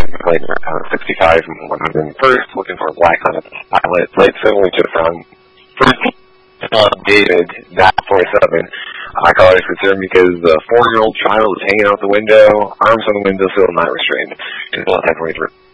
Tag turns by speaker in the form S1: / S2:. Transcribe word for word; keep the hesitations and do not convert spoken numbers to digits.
S1: played uh, sixty-five and one hundred first, looking for a black on a pilot. Late suddenly just found first uh, David, that forty-seven. I call it concerned because the four-year-old child is hanging out the window, arms on the windowsill, not restrained. It's not ten twenty-three.